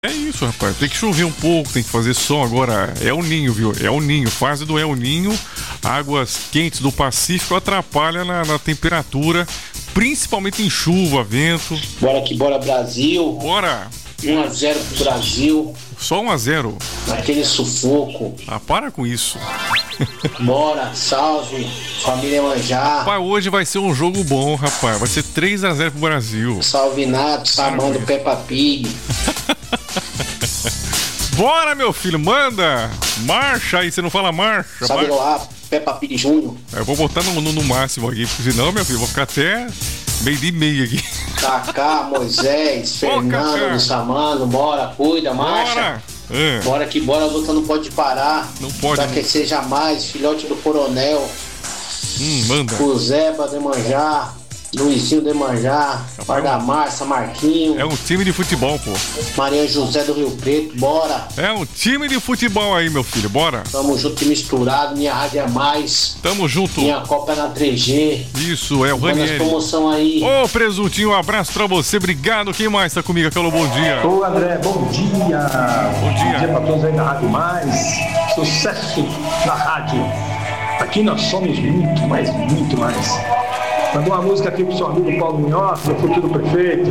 É isso, rapaz. Tem que chover um pouco, tem que fazer sol agora. É o Ninho, viu? É o Ninho. Fase do El Ninho. Águas quentes do Pacífico atrapalham na temperatura, principalmente em chuva, vento. Bora que bora, Brasil. Bora! 1-0 pro Brasil. Só 1-0. Naquele sufoco. Ah, para com isso. Bora, salve, família Manjá. Rapaz, hoje vai ser um jogo bom, rapaz. Vai ser 3-0 pro Brasil. Salve Nato, Samando Peppa Pig. Bora, meu filho, manda! Marcha aí, você não fala marcha. Sabe lá, Peppa Pig Júnior. Eu vou botar no máximo aqui, porque senão, meu filho, eu vou ficar até meio-dia e meia aqui. Kaká, Moisés, Fernando, Samando, bora, cuida, marcha. Bora! Bora que bora, a luta não pode parar. Não pode. Pra que seja mais, filhote do coronel. Manda. Cuzeba de Manjá, Luizinho de Manjá, Guarda-Marça, Marquinho. É um time de futebol, pô. Maria José do Rio Preto, bora. É um time de futebol aí, meu filho, bora. Tamo junto e misturado, minha rádio é mais. Tamo junto. Minha Copa é na 3G. Isso, é o Ranieri. Promoção aí. Ô, Presuntinho, um abraço pra você, obrigado. Quem mais tá comigo? Aquela bom dia. Ô, André, bom dia. Bom dia. Bom dia pra todos aí da Rádio Mais. Sucesso na rádio. Aqui nós somos muito mais. Mandou uma música aqui pro seu amigo Paulo Munhoz, meu futuro prefeito.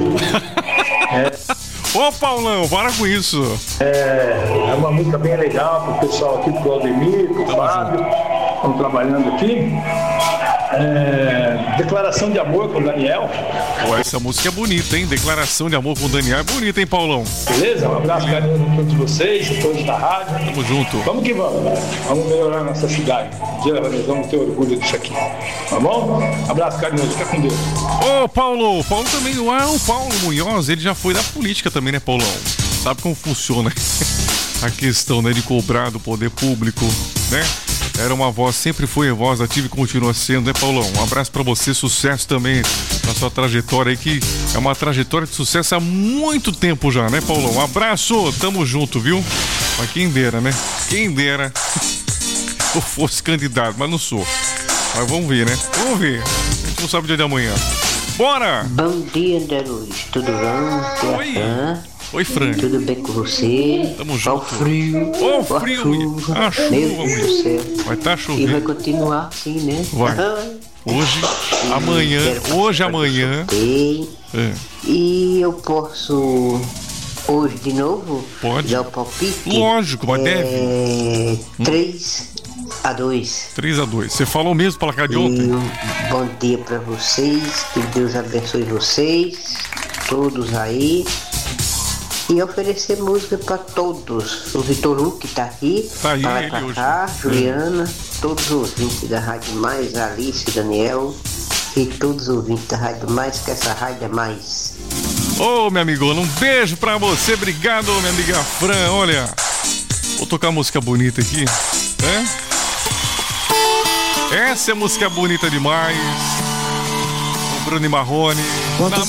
Ô, Paulão, para com isso. É uma música bem legal pro pessoal aqui, pro Aldemir, pro Fábio. Estão trabalhando aqui. Declaração de amor com o Daniel. Pô, essa música é bonita, hein? Declaração de amor com o Daniel é bonita, hein, Paulão? Beleza? Um abraço carinhoso a todos vocês, a todos da rádio. Tamo junto. Vamos que vamos. Vamos melhorar nossa cidade. Nós vamos ter orgulho disso aqui. Tá bom? Abraço carinhoso, fica com Deus. Ô, Paulo também, o Paulo Munhoz, ele já foi da política também, né, Paulão? Sabe como funciona a questão, né, de cobrar do poder público, né? Era uma voz, sempre foi voz ativa e continua sendo, né, Paulão? Um abraço pra você, sucesso também na sua trajetória aí, que é uma trajetória de sucesso há muito tempo já, né, Paulão? Um abraço, tamo junto, viu? Mas quem dera, né? Quem dera eu fosse candidato, mas não sou. Mas vamos ver, né? Vamos ver. A gente não sabe o dia de amanhã. Bora! Bom dia, André Luiz. Tudo bom? Oi. Oi, Fran. Tudo bem com você? Tamo junto. Ó o frio. Ô, frio. A chuva. Meu Deus do céu. Vai estar E vai chovendo. continuar assim, né? Vai. Hoje, amanhã. Hoje, amanhã. E eu posso hoje de novo? Pode. Dar o palpite? Lógico, mas deve. 3-2. 3-2. Você falou mesmo pra cá de ontem? Bom dia pra vocês. Que Deus abençoe vocês. Todos aí. E oferecer música pra todos. O Vitor Luque tá aqui. Tá aí pra ele pra hoje. cá, Juliana, todos os ouvintes da Rádio Mais, Alice, Daniel e todos os ouvintes da Rádio Mais, que essa rádio é mais. Ô, minha amigona, um beijo pra você. Obrigado, minha amiga Fran. Olha, vou tocar música bonita aqui, né? Essa é música bonita demais. O Bruno e Marrone. Na